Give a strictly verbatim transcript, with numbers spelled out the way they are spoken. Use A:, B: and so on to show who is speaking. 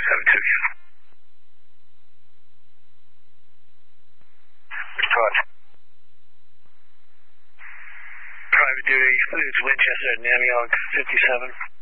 A: seven two. Report. Private duty, it's Winchester at Namiog fifty-seven.